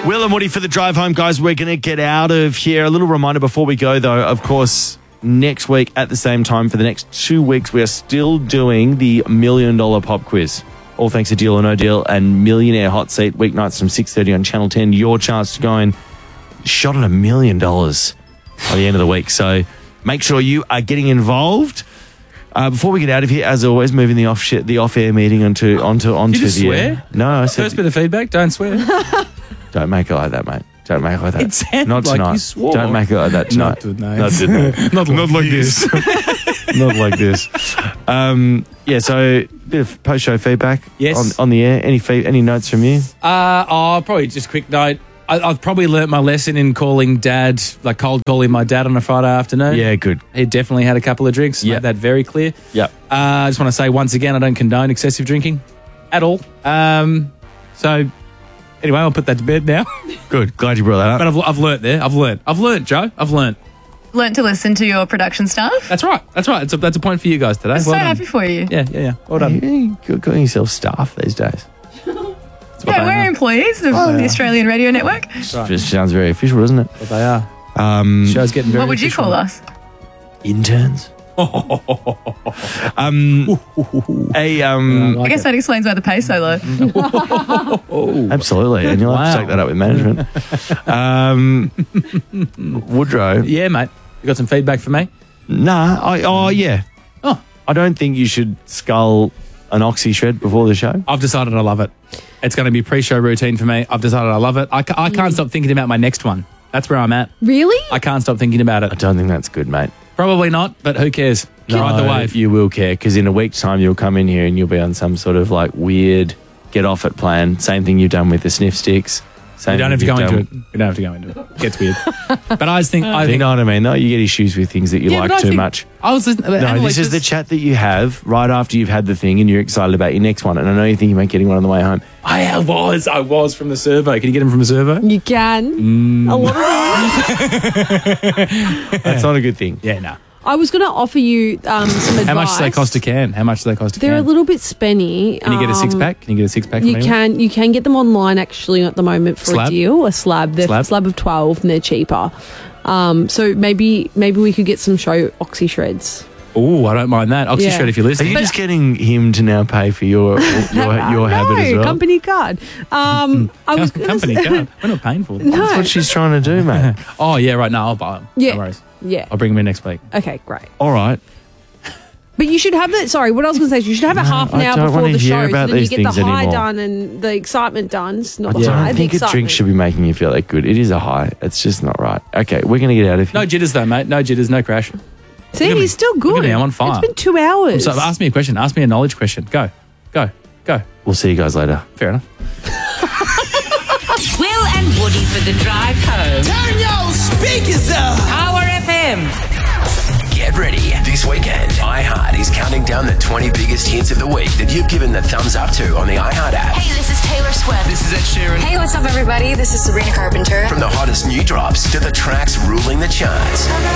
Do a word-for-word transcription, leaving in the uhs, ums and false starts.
Will and Woody for the drive home, guys. We're going to get out of here. A little reminder before we go, though, of course, next week at the same time for the next two weeks, we are still doing the Million Dollar Pop Quiz. All thanks to Deal or No Deal and Millionaire Hot Seat, weeknights from six thirty on Channel ten. Your chance to go and shot at a million dollars by the end of the week. So make sure you are getting involved. Uh, before we get out of here, as always, moving the off shit, the off air meeting onto onto onto Did you just the swear? air. No, I said First bit of feedback, don't swear. don't make it like that, mate. Don't make it like that. It sounded Not like tonight. you swore. Don't make it like that tonight. Not tonight. Not tonight. Not like like this. this. Not like this. Um, yeah. So, bit of post show feedback. Yes. On, on the air. Any fee- any notes from you? Uh, oh, probably just a quick note. I, I've probably learnt my lesson in calling dad, like cold calling my dad on a Friday afternoon. Yeah. Good. He definitely had a couple of drinks. Yep. Made that very clear. Yep. Uh, I just want to say once again, I don't condone excessive drinking at all. Um, so anyway, I'll put that to bed now. Good. Glad you brought that up. But I've, I've learnt there. I've learnt. I've learnt, Joe. I've learnt. Learned to listen to your production staff. That's right. That's right. It's a, that's a point for you guys today. I'm well so done. happy for you. Yeah, yeah, yeah. Well done. You you calling yourself staff these days? Yeah, we're employees of the Australian Radio Network. Just sounds very official, doesn't it? What they are. Um, Show's getting very What would you official. call us? interns. um, a um. I guess that explains why the pay's so low. Absolutely, and you'll have Wow. to take that up with management. um, Woodrow. Yeah, mate. You got some feedback for me? Nah. I, oh, yeah. Oh. I don't think you should scull an oxy shred before the show. I've decided I love it. It's going to be pre-show routine for me. I've decided I love it. I, ca- I can't stop thinking about my next one. That's where I'm at. Really? I can't stop thinking about I it. don't think that's good, mate. Probably not, but who cares? Ride the wave. You will care because in a week's time you'll come in here and you'll be on some sort of like weird get off it plan. Same thing you've done with the sniff sticks. Same You don't have to thing go you've into done- it. You don't have to go into it. It gets weird. But I just think... I You think know what I mean? No, you get issues with things that you Yeah, like but I too think- much. I was listening... No, this is the chat that you have right after you've had the thing and you're excited about your next one. And I know you think you might getting one on the way home. I was. I was from the servo. Can you get them from a servo? You can. Mm. A lot of That's not a good thing. Yeah, no. I was going to offer you um, some advice. How much do they cost a can? How much do they cost a They're can? a little bit spenny. Can you get a six Um, pack? Can you get a six pack? You can you can get them online actually at the moment for Slab? a deal, a slab. They're Slab? a slab of twelve and they're cheaper. Um, so maybe maybe we could get some show oxy shreds. Oh, I don't mind that. Oxy Yeah. shred if you're Are listening. you just getting him to now pay for your your, your habit as no, well? company card. Um, I was Com- gonna company say- card. We're not paying for them. No. That's what she's trying to do, mate. Oh, yeah, right now I'll buy them. Yeah. No worries. Yeah. I'll bring them in next week. Okay, great. All right. But you should have it. Sorry, what I was going to say is you should have it half an I hour don't before wanna the hear show, so about then you these get the things high anymore. done and the excitement done. It's not I the high, don't the think a excitement. drink should be making you feel that good. It is a high. It's just not right. Okay, we're going to get out of here. No jitters though, mate. No jitters, no crash. See, Look at me. he's still good. Look at me, I'm on fire. It's been two hours. So ask me a question. Ask me a knowledge question. Go. Go. Go. We'll see you guys later. Fair enough. Will and Woody for the drive home. Turn your speakers up. Power F M. Get ready. This weekend, iHeart is counting down the twenty biggest hits of the week that you've given the thumbs up to on the iHeart app. Hey, this is Taylor Swift. This is Ed Sheeran. Hey, what's up, everybody? This is Sabrina Carpenter. From the hottest new drops to the tracks ruling the charts.